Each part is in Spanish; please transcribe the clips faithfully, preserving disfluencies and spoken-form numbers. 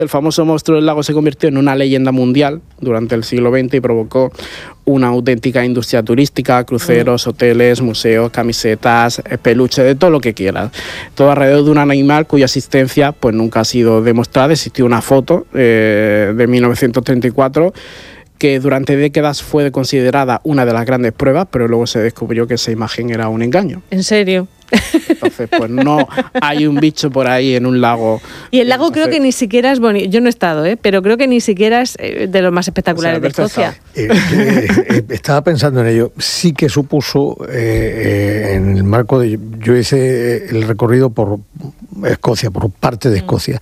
El famoso monstruo del lago se convirtió en una leyenda mundial durante el siglo veinte y provocó una auténtica industria turística, cruceros, hoteles, museos, camisetas, peluches, de todo lo que quieras. Todo alrededor de un animal cuya existencia pues nunca ha sido demostrada. Existió una foto eh, de mil novecientos treinta y cuatro que durante décadas fue considerada una de las grandes pruebas, pero luego se descubrió que esa imagen era un engaño. ¿En serio? Entonces, pues no hay un bicho por ahí en un lago. Y el lago Entonces, creo que ni siquiera es bonito. Yo no he estado, ¿eh? Pero creo que ni siquiera es de los más espectaculares, o sea, de Escocia. Eh, eh, eh, estaba pensando en ello. Sí que supuso, eh, eh, en el marco de... Yo hice el recorrido por Escocia, por parte de Escocia.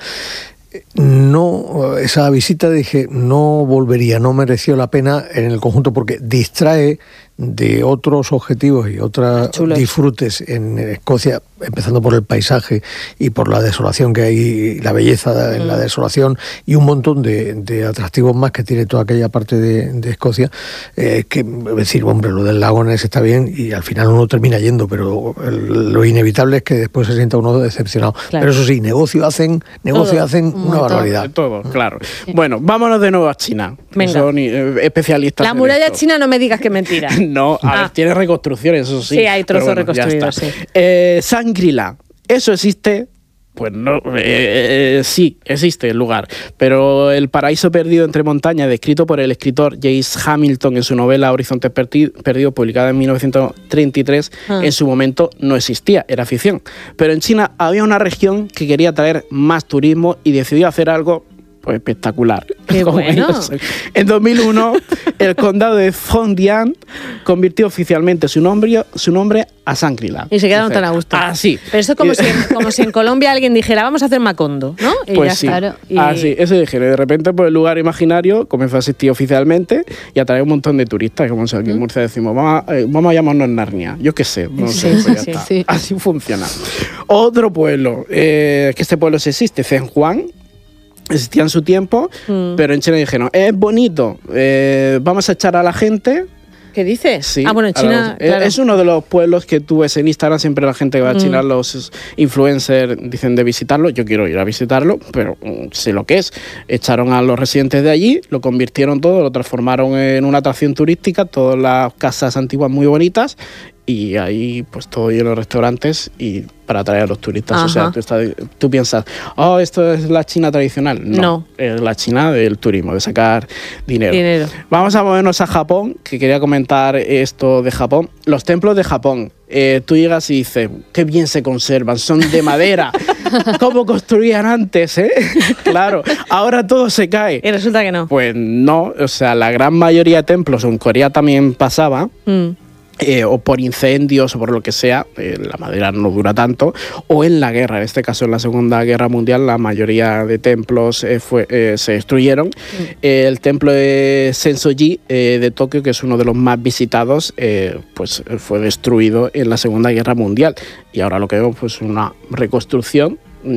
No, esa visita dije, no volvería, no mereció la pena en el conjunto porque distrae de otros objetivos y otros disfrutes en Escocia, empezando por el paisaje y por la desolación que hay, la belleza en mm. la desolación y un montón de, de atractivos más que tiene toda aquella parte de, de Escocia, eh, que decir, hombre, lo del lago Ness está bien y al final uno termina yendo, pero el, lo inevitable es que después se sienta uno decepcionado. Claro. Pero eso sí, negocio hacen, negocio todo, hacen un una barbaridad. Todo, claro. Sí. Bueno, vámonos de nuevo a China. Venga. Son eh, especialistas. La muralla esto. China no me digas que es mentira. No, a ah. ver, tiene reconstrucciones, eso sí. Sí, hay trozos bueno, reconstruidos, sí. Eh, Shangri-La, ¿eso existe? Pues no, eh, eh, sí, existe el lugar, pero el paraíso perdido entre montañas, descrito por el escritor James Hamilton en su novela Horizontes Perdidos, publicada en mil novecientos treinta y tres, ah. en su momento no existía, era ficción. Pero en China había una región que quería traer más turismo y decidió hacer algo pues espectacular. Qué bueno. En dos mil uno, el condado de Zhongjiang convirtió oficialmente su nombre, su nombre a Shangri-La. Y se quedaron tan a gusto. Ah, sí. Pero eso es como, si en, como si en Colombia alguien dijera, vamos a hacer Macondo, ¿no? Y pues ya sí. Claro. Y... Ah, sí, eso dijeron. De repente, pues el lugar imaginario comenzó a existir oficialmente y atrae un montón de turistas. Como aquí en Murcia decimos, vamos a, eh, vamos a llamarnos Narnia. Yo qué sé, no sí, sé, pues ya sí, está. Sí. Así funciona. Otro pueblo, eh, que este pueblo sí existe, Zhenhuang. Existía en su tiempo, mm. pero en China dijeron, es bonito, eh, vamos a echar a la gente. ¿Qué dices? Sí, ah, bueno, en China, los, claro. Es uno de los pueblos que tú ves en Instagram, siempre la gente que va a China, mm. los influencers dicen de visitarlo, yo quiero ir a visitarlo, pero mm, sé lo que es. Echaron a los residentes de allí, lo convirtieron todo, lo transformaron en una atracción turística, todas las casas antiguas muy bonitas, y ahí pues todo lleno de restaurantes y para atraer a los turistas. Ajá. O sea, tú, estás, tú piensas, oh, esto es la China tradicional. No, no, es la China del turismo, de sacar dinero. dinero. Vamos a movernos a Japón, que quería comentar esto de Japón. Los templos de Japón, eh, tú llegas y dices, qué bien se conservan, son de madera. ¿Cómo construían antes, eh? Claro, ahora todo se cae. Y resulta que no. Pues no, o sea, la gran mayoría de templos, en Corea también pasaba, mm. Eh, o por incendios o por lo que sea, eh, la madera no dura tanto, o en la guerra, en este caso en la Segunda Guerra Mundial, la mayoría de templos eh, fue, eh, se destruyeron. Mm. Eh, el templo de Sensoji eh, de Tokio, que es uno de los más visitados, eh, pues fue destruido en la Segunda Guerra Mundial, y ahora lo que vemos pues una reconstrucción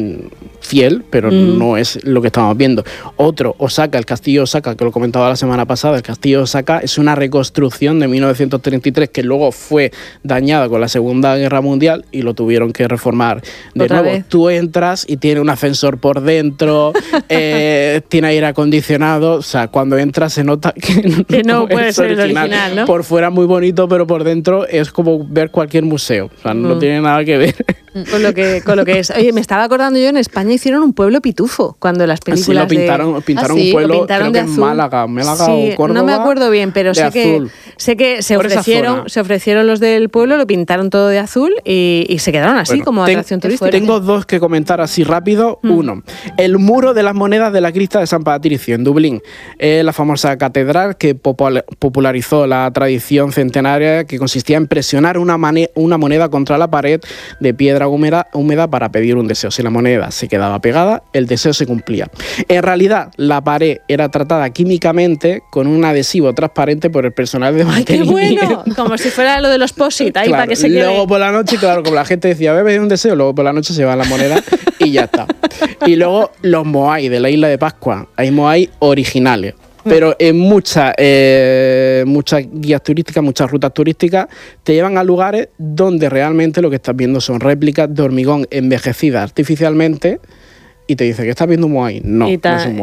fiel, pero mm. no es lo que estamos viendo. Otro, Osaka, el castillo de Osaka, que lo comentaba la semana pasada, el castillo de Osaka es una reconstrucción de mil novecientos treinta y tres que luego fue dañada con la Segunda Guerra Mundial y lo tuvieron que reformar de ¿Otra nuevo. vez? Tú entras y tiene un ascensor por dentro, eh, tiene aire acondicionado, o sea, cuando entras se nota que, que no, no puede es ser original. el original, ¿no? Por fuera muy bonito, pero por dentro es como ver cualquier museo, o sea, mm. no tiene nada que ver. Con lo que, con lo que es. Oye, me estaba acordando yo, en España hicieron un pueblo pitufo, cuando las películas sí, lo pintaron, de... pintaron ah, sí, un pueblo, pintaron creo de que azul. en Málaga, Málaga sí, o Córdoba. No me acuerdo bien, pero sé que, sé que se ofrecieron, se ofrecieron los del pueblo, lo pintaron todo de azul y, y se quedaron así, bueno, como ten, atracción turística. Tengo dos que comentar así rápido. Mm. Uno, el muro de las monedas de la cripta de San Patricio, en Dublín. Eh, la famosa catedral que popularizó la tradición centenaria que consistía en presionar una, una moneda contra la pared de piedra húmeda, húmeda para pedir un deseo. Si la moneda se quedaba pegada, el deseo se cumplía. En realidad, la pared era tratada químicamente con un adhesivo transparente por el personal de mantenimiento. ¡Ay, qué bueno! Como si fuera lo de los posit, ahí claro, para que se quede. Luego por la noche, claro, como la gente decía, voy a pedir un deseo, luego por la noche se va la moneda y ya está. Y luego los moai de la isla de Pascua. Hay moai originales. Pero en muchas eh, muchas guías turísticas, muchas rutas turísticas, te llevan a lugares donde realmente lo que estás viendo son réplicas de hormigón envejecidas artificialmente y te dice que estás viendo humo ahí. No, no es humo.